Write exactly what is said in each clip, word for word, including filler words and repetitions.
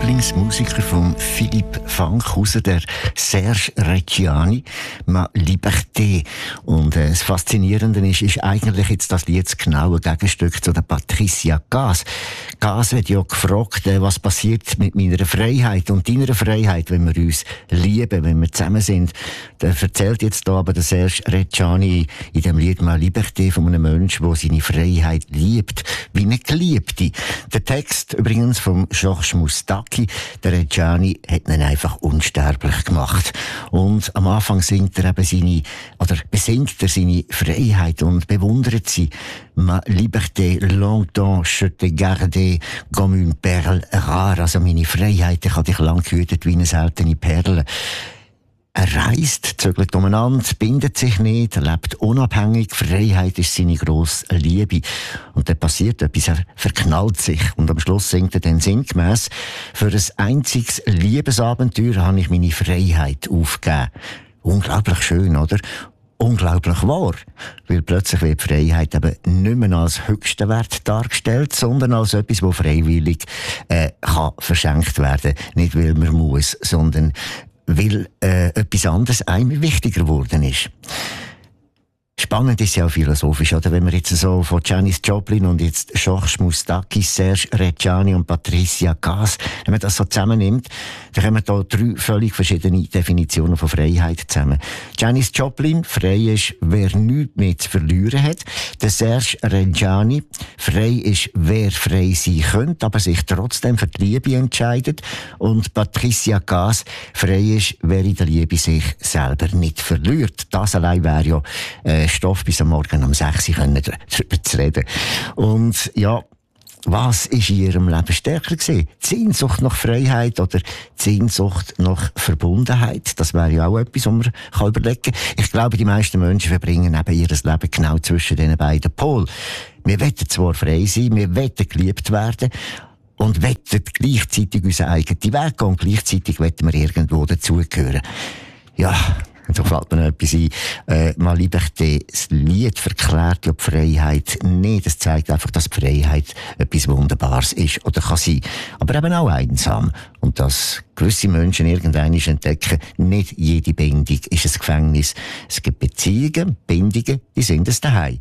Lieblingsmusiker von Philippe Fankhauser, der Serge Reggiani, «Ma Liberté». Und äh, das Faszinierende ist, ist eigentlich jetzt das Lied das genaue Gegenstück zu der Patricia Cass. Cass hat ja gefragt, äh, was passiert mit meiner Freiheit und deiner Freiheit, wenn wir uns lieben, wenn wir zusammen sind. Der erzählt jetzt da aber der Serge Reggiani in dem Lied «Ma Liberté» von einem Menschen, der seine Freiheit liebt, wie eine Geliebte. Der Text übrigens von Georges Moustaki, der Reggiani, hat ihn einfach unsterblich gemacht. Und am Anfang singt er eben seine, oder besingt er seine Freiheit und bewundert sie. «Ma liberté, longtemps je te gardé comme une perle rare». Also meine Freiheit, ich habe dich lang gehütet wie eine seltene Perle. Er reist, zögert umeinander, bindet sich nicht, er lebt unabhängig, Freiheit ist seine grosse Liebe. Und dann passiert etwas, er verknallt sich. Und am Schluss singt er dann sinngemäss: «Für ein einziges Liebesabenteuer habe ich meine Freiheit aufgegeben». Unglaublich schön, oder? Unglaublich wahr. Weil plötzlich wird die Freiheit eben nicht mehr als höchsten Wert dargestellt, sondern als etwas, das freiwillig äh, kann verschenkt werden. Nicht weil man muss, sondern weil äh, etwas anderes einem wichtiger geworden ist. Spannend ist ja auch philosophisch, oder? Wenn man jetzt so von Janis Joplin und jetzt Georges Moustaki, Serge Reggiani und Patricia Cass, wenn man das so zusammennimmt, dann kommen da drei völlig verschiedene Definitionen von Freiheit zusammen. Janis Joplin, frei ist, wer nichts mehr zu verlieren hat. Der Serge Reggiani, frei ist, wer frei sein könnte, aber sich trotzdem für die Liebe entscheidet. Und Patricia Cass, frei ist, wer in der Liebe sich selber nicht verliert. Das allein wäre ja äh, Stoff bis am Morgen um sechs Uhr darüber zu reden. Und ja, was war in ihrem Leben stärker gewesen? Die Sehnsucht nach Freiheit oder die Sehnsucht nach Verbundenheit? Das wäre ja auch etwas, was man überlegen kann. Ich glaube, die meisten Menschen verbringen eben ihr Leben genau zwischen diesen beiden Polen. Wir wollen zwar frei sein, wir wollen geliebt werden und wollen gleichzeitig unseren eigenen Weg gehen und gleichzeitig wollen wir irgendwo dazugehören. Ja, so fällt mir noch etwas ein. Äh, «Ma Liberté», das Lied verklärt ja die Freiheit nicht. Es zeigt einfach, dass die Freiheit etwas Wunderbares ist oder kann sein. Aber eben auch einsam. Und dass gewisse Menschen irgendwann entdecken, nicht jede Bindung ist ein Gefängnis. Es gibt Beziehungen, Bindungen, die sind es daheim.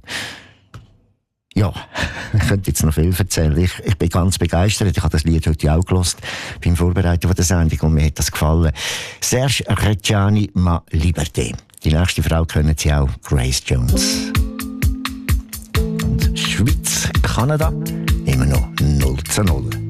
Ja, ich könnte jetzt noch viel erzählen. Ich, ich bin ganz begeistert. Ich habe das Lied heute auch gehört beim Vorbereiten von der Sendung und mir hat das gefallen. Serge Reggiani, «Ma Liberté». Die nächste Frau kennen Sie auch, Grace Jones. Und Schweiz, Kanada, immer noch null zu null.